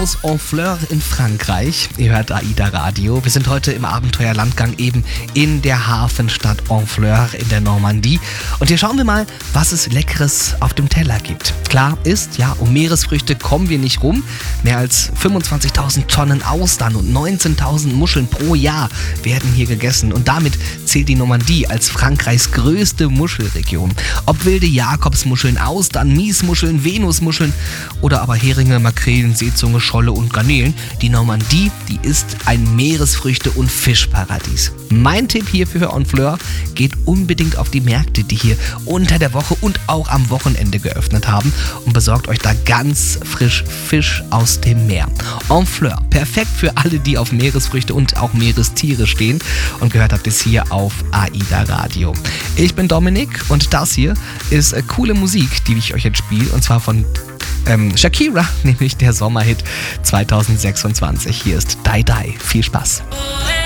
aus Honfleur in Frankreich. Ihr hört AIDA Radio. Wir sind heute im Abenteuerlandgang eben in der Hafenstadt Honfleur in der Normandie. Und hier schauen wir mal, was es Leckeres auf dem Teller gibt. Klar ist, ja, um Meeresfrüchte kommen wir nicht rum. Mehr als 25.000 Tonnen Austern und 19.000 Muscheln pro Jahr werden hier gegessen. Und damit zählt die Normandie als Frankreichs größte Muschelregion. Ob wilde Jakobsmuscheln, Austern, Miesmuscheln, Venusmuscheln oder aber Heringe, Makrelen, Seezunge, Scholle und Garnelen. Die Normandie, die ist ein Meeresfrüchte- und Fischparadies. Mein Tipp hier für Honfleur: geht unbedingt auf die Märkte, die hier unter der Woche und auch am Wochenende geöffnet haben, und besorgt euch da ganz frisch Fisch aus dem Meer. Honfleur, perfekt für alle, die auf Meeresfrüchte und auch Meerestiere stehen, und gehört habt es hier auf AIDA Radio. Ich bin Dominik und das hier ist coole Musik, die ich euch jetzt spiele, und zwar von Shakira, nämlich der Sommerhit 2026. Hier ist Die Die. Viel Spaß.